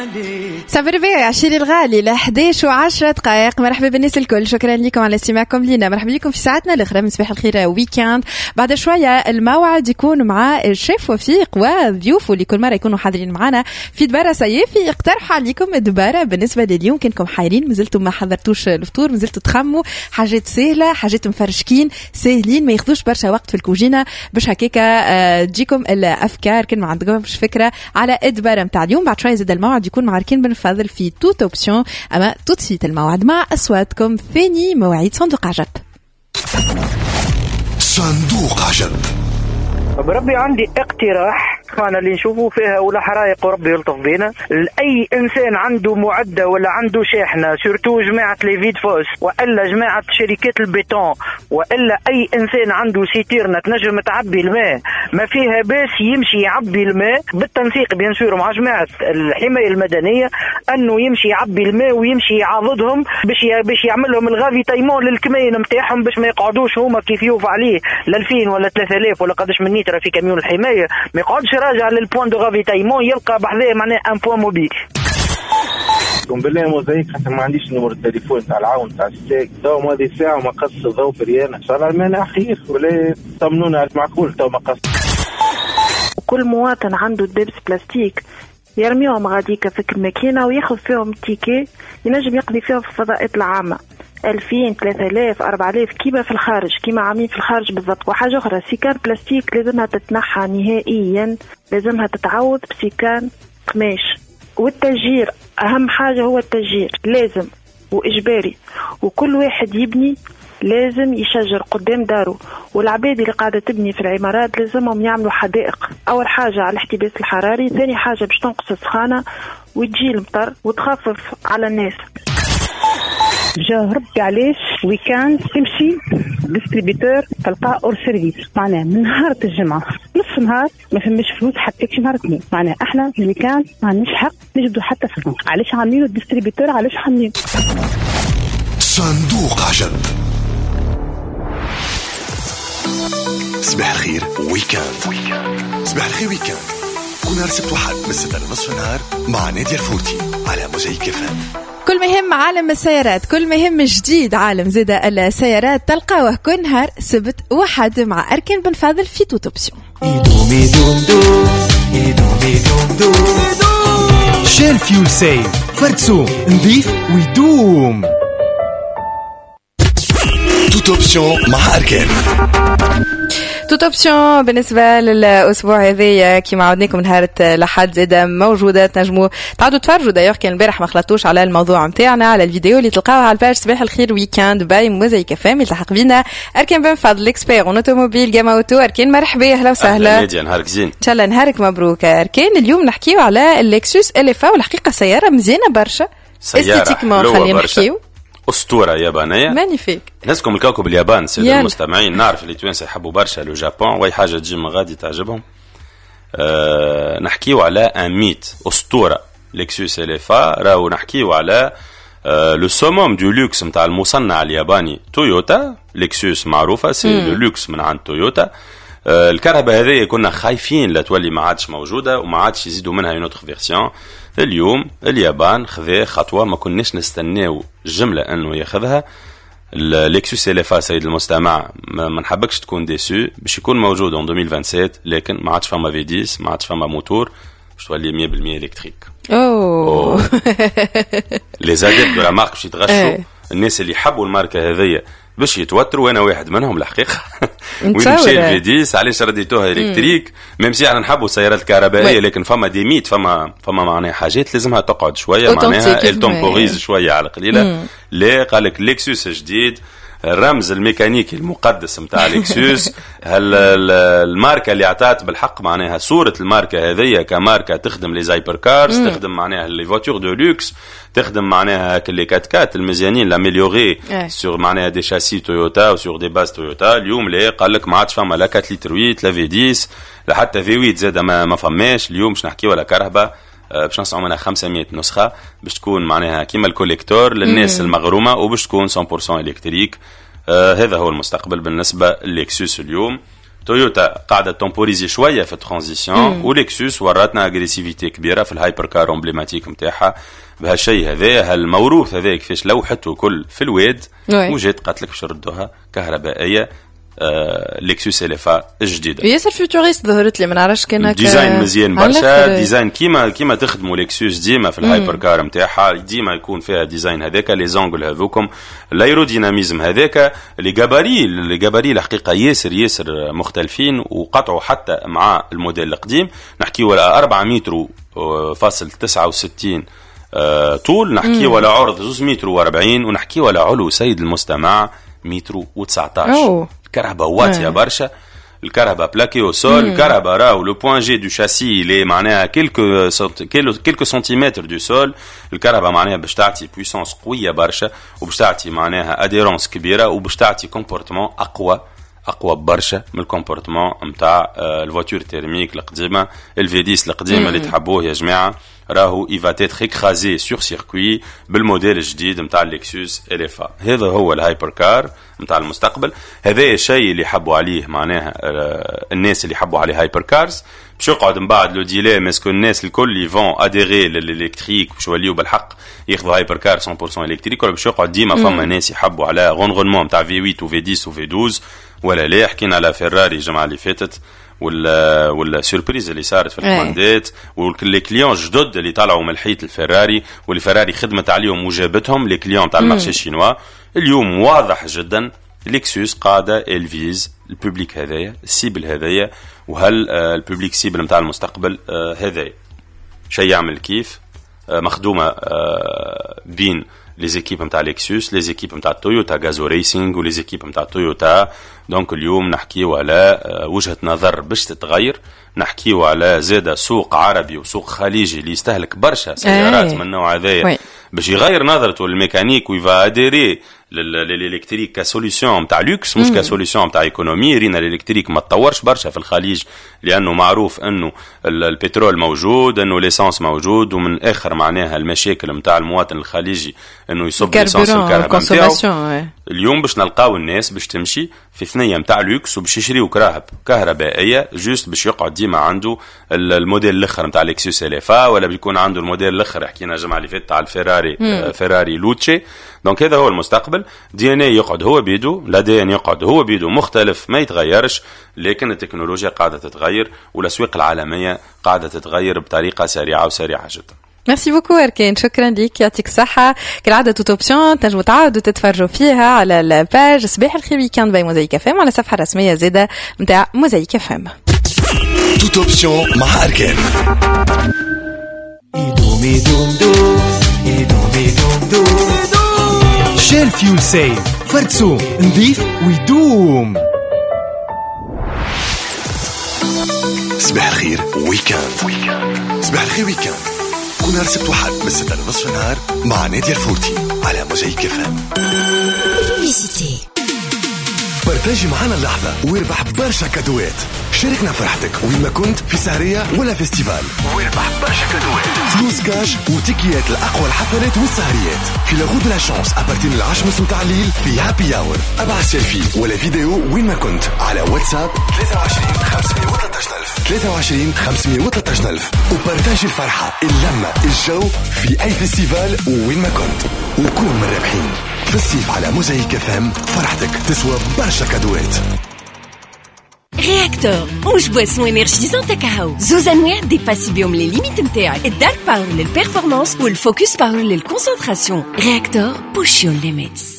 صبر عشيري الغالي ل 11:10. مرحبا بالناس الكل، شكرا لكم على استماعكم لينا. مرحبا بكم في ساعتنا الاخرى من صباح الخير ويكاند. بعد شويه الموعد يكون مع الشيف وفيق وضيوفه اللي كل مره يكونوا حاضرين معنا في دبارة صيفي يقترحوا عليكم دبارة. بالنسبه لليوم كنكم حايرين مازلتم ما حضرتوش الفطور، مازلتوا تخموا حاجات سهله، حاجات مفرشكين سهلين ما ياخذوش برشا وقت في الكوجينه باش هكاكا تجيكم الافكار كل ما عندكمش فكره على الدبارة نتاع اليوم. بعد شويه زاد الموعد يكون مع ركين بن فاضل في توت اوبسيون. اما توت الموعد مع اصواتكم ثاني مواعيد صندوق عجب. صندوق عجب. بربي عندي اقتراح، انا اللي نشوفوا فيها ولا حرايق وربي يلطف بينا. اي انسان عنده معده ولا عنده شاحنه، سورتو جماعه ليفيد فوس والا جماعه شركات البيتون والا اي انسان عنده سيتيرنا تنجم تعبي الماء، ما فيها باس يمشي يعبي الماء بالتنسيق بيان سور مع جماعه الحمايه المدنيه، انه يمشي يعبي الماء ويمشي يعاضدهم باش يعمل لهم الغافي تايمون للكمين نتاعهم باش ما يقعدوش هما كيف يوفى عليه ل 2000 ولا 3000 ولا قداش من نيترا في كاميون الحمايه، ما يقعدش راجع للبوان دو غافيتايمون يلقى بحذاه معناه ان بوان موبيل. قم بالله موزايك حتى ما عنديش نمر التليفون تاع العون تاع الساك تو هذه ساعه ما قص الضوء في ريانا ان شاء الله المانع خير ولا طمنونا على المعقول تو ما قص. كل مواطن عنده دبس بلاستيك يرميهم غاديك في الماكينه وياخذ فيهم تيكي ينجم يقضي فيهم في الفضاءات العامه 2000 3000 4000 كيما في الخارج، كيما عاملين في الخارج بالضبط. وحاجه اخرى سيكان بلاستيك لازمها تتنحى نهائيا، لازمها تتعوض بسيكان قماش. والتشجير اهم حاجه هو التشجير لازم واجباري، وكل واحد يبني لازم يشجر قدام داره. والعباد اللي قاعده تبني في العمارات لازمهم يعملوا حدائق، اول حاجه على الاحتباس الحراري، ثاني حاجه باش تنقص السخانه وتجي المطر وتخفف على الناس. جا ربي علاش ويكاند تمشي ديستريبيتور تلقاه اور سيرفيس، معناه من نهار الجمعه نص نهار ما فماش فلوس حتى كي نهار اثنين، معناه احنا في الويكاند ما عندناش حق نجبدوا حتى فلوس. علاش عاملينه الديستريبيتور؟ علاش عاملين صندوق عجب. صباح الخير ويكاند. صباح الخير ويكاند كل نهار سبت وحد من 6 لنصف النهار مع نادية الفوتي على موزايك فام. كل مهم عالم السيارات، كل مهم جديد عالم زيادة السيارات تلقاوه كل نهار سبت وحد مع أركان بن فاضل في توت اوبسيون. شيل فيول سيف فرتسو نظيف ويدوم. توت اوبسيون مع أركان. توت اوبسيون بالنسبه للاسبوع هذايا كيما عودناكم نهار لحد زاده موجوده، تنجموا تعودوا تفرجوا. دايوغ كان البارح ما خلطوش على الموضوع نتاعنا على الفيديو اللي تلقاوها على الباج صباح الخير ويكاند باي موزايك فام. يلتحق بينا اركان بن فضل اكسبير اون اوتوموبيل جاما اوتو. اركان مرحبا اهلا وسهلا. نادية نهارك زين ان شاء الله نهارك مبروك اركان. اليوم نحكيو على اللكسوس الفا، والحقيقه سياره مزيانه برشا استيتيكمون، خلينا نحكيو أسطورة يابانية مانيفيك. نسكم الكوكب اليابان سيدي المستمعين، نعرف اللي توانسة يحبوا برشا لو جابون واي حاجة تجي من غادي تعجبهم. نحكيو على ان ميت أسطورة لكسوس الفا، راهو نحكيو على لو سوموم دو لوكس متاع المصنع الياباني تويوتا. لكسوس معروفة سي لو لوكس من عند تويوتا. الكهرباء هذه كنا خايفين لا تولي ما عادش موجودة وما عادش يزيدوا منها يونوتر فيرسيون. اليوم اليابان خذ خطوة ما كناش نستناو جملة انه ياخذها. اللكسوس الفا سيد المستمع ما نحبكش تكون ديسو، باش يكون موجود en 2027 لكن ما عادش فما في 10 ما عادش فما موتور، باش تولي 100% الكتريك. اوه لي زاديت دو لا مارك باش يتغشوا. الناس اللي يحبوا الماركة هذية باش يتوتروا، وانا واحد منهم الحقيقه. وين مشي الفي 10 علاش رديتوها الكتريك؟ ميم سي احنا نحبوا السيارات الكهربائيه لكن فما ديميت، فما معناها حاجات لازمها تقعد شويه، معناها التومبوريز شويه على قليله. لا قالك ليكسوس جديد، الرمز الميكانيكي المقدس متاع لكسوس. الماركه اللي عطات بالحق معناها صوره الماركه هذيا كماركه تخدم لي زايبر كارز، تخدم معناها لي فواتور دو لوكس، تخدم معناها لي كات كات المزيانين لاميليوري سور معناها دي شاسي تويوتا وسور دي باز تويوتا. اليوم ليه قال لك ما عادش فما لا 4 لتر 8 لا في 10 لا حتى في 8 زاد ما فماش. اليوم باش نحكيو على كهرباء باش نصنعوا منها 500 نسخه باش تكون معناها كيما الكوليكتور للناس المغرومه وباش تكون 100% الكتريك. هذا هو المستقبل بالنسبه للكسوس اليوم. تويوتا قاعده تمبوريزي شويه في الترانزيسيون، ولكسوس وراتنا اغريسيفيتي كبيره في الهايبر كار امبليماتيك نتاعها. بهالشيء هذا هالموروث هذا كيفاش لوحته كل في الواد، وجات قالت لك باش نردوها كهربائيه. لكسوس اليفا الجديده ياسر فيوتوريست ظهرت لي، ما نعرفش كان ديزاين مزيان برشا، ديزاين كيما تخدموا لكسوس ديما في الهايبر كار نتاعها، ديما يكون فيها ديزاين هذاك، لي زونغل هذوكم، الايروديناميزم هذاك، لي جاباري الحقيقه ياسر مختلفين، وقطعوا حتى مع الموديل القديم. نحكي ولا 4 متر فاصل 69 طول، نحكي ولا عرض 2 متر و40، ونحكي ولا علو سيد المستمع متر و19. الكهرباء واطيه برشا، الكهرباء بلاكي او سول، الكهرباء راهو لو بوين جي دو شاسي اللي معناها كيلكو سنتيمتر دو سول. الكهرباء معناها باش تعطي بويسونس قويه برشا، وباش تعطي معناها اديرونس كبيره، وباش تعطي كومبورتمون اقوى برشا من الكومبورتمون نتاع الفواتور تيرميك القديمه، الفي 10 القديمه اللي تحبوه يا جماعه. راهو يفا تيتر اكرازي سور سيركوي بالموديل الجديد نتاع اللكسوس اليفا. هذا هو الهايبر كار نتاع المستقبل. هذا الشيء اللي يحبوا عليه معناها الناس اللي يحبوا عليه هايبر كارز. باش يقعد من بعد لو ديلي ماسكو الناس الكل يفون اديري للالكتريك باش يوليو بالحق ياخذوا هايبر كار 100% الكتريك، ولا باش يقعد ديما فما ناس يحبوا على غونغونمون نتاع في 8 وفي 10 وفي 12 ولا لا. حكينا على فيراري الجمعه اللي فاتت، ولا سوربريز اللي صارت في الكوماندات، واللي كليون جدد اللي طلعوا من الحيط الفيراري، واللي فيراري خدمت عليهم وجابتهم لي كليون تاع المارشي الشينوا. اليوم واضح جدا لكسوس قاعده الفيز البوبليك هذايا، السيبل هذايا، وهل البوبليك سيبل نتاع المستقبل هذايا شيء يعمل كيف مخدومه بين لي زيكيب نتاع لكسوس، لي زيكيب نتاع تويوتا غازو ريسينغ، ولي زيكيب نتاع تويوتا. دونك اليوم نحكيو على وجهه نظر باش تتغير، نحكيو على زاده سوق عربي وسوق خليجي اللي يستهلك برشا سيارات من النوع هذايا باش يغير نظرته للميكانيك ويفا اديري للالكتريك كسوليسيون نتاع لوكس مش كسوليسيون نتاع ايكونومي. رينا الالكتريك ما تطورش برشا في الخليج، لانه معروف انه البترول موجود، انه ليسانس موجود، ومن اخر معناها المشاكل نتاع المواطن الخليجي انه يصب ليسانس الكهرباء نتاعو. اليوم باش نلقاو الناس باش تمشي في ثنيه نتاع لوكس وباش يشريو كراهب كهربائيه جوست باش يقعد ديما عنده الموديل الاخر نتاع لكسوس اليفا، ولا بيكون عنده الموديل الاخر حكينا الجمعه اللي فاتت على فيراري لوتشي. دونك هذا هو المستقبل. دي ان اي يقعد هو بيدو، لا دي ان يقعد هو بيدو، مختلف ما يتغيرش، لكن التكنولوجيا قاعده تتغير والاسواق العالميه قاعده تتغير بطريقه سريعه وسريعه جدا. ميرسي بوكو أركان، شكرا لك، يعطيك الصحة. كالعادة توت اوبسيون تنجموا تعاودوا تتفرجوا فيها على الباج صباح الخير ويكاند باي موزايك اف ام، وعلى الصفحة الرسمية زادة نتاع موزايك اف ام. توت اوبسيون مع أركان. شيل فيول سيف فرتسو نظيف ويدوم. صباح الخير ويكاند. صباح الخير ويكاند كل نهار سبت وحد من 6 لنصف النهار مع نادية الفورتي على موزايك اف ام. بارتاجي معنا اللحظة واربح برشا كادوات. شاركنا فرحتك وين ما كنت في سهرية ولا فيستيفال، واربح برشا كادوات، فلوس كاش وتيكيات لأقوى الحفلات والسهريات في لاغود لا شانس أبارتين 10 متاع الليل في هابي اور. ابعث سيلفي ولا فيديو وين ما كنت على واتساب 23 513 000 وبارتاجي الفرحة، اللمة، الجو في أي فيستيفال وين ما كنت، وكون من الرابحين. في الصيف على موزايك اف ام فرحتك تسوى برشا كادوات. رياكتور مش بواسون انرجيزون تاع كاهو، زوز انواع ديباسي بيهم لي ليميت نتاعك، الدارك باور للبيرفورمانس والفوكس باور للكونسنتراسيون. رياكتور بوش يور ليميتس.